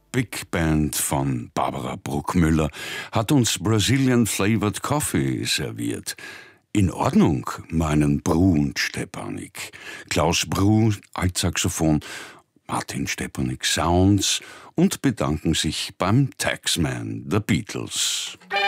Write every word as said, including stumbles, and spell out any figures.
Big Band von Barbara Bruckmüller hat uns Brazilian Flavored Coffee serviert. In Ordnung, meinen Brun Stepanik. Klaus Bru, Altsaxophon, Martin Stepanik Sounds und bedanken sich beim Taxman, The Beatles.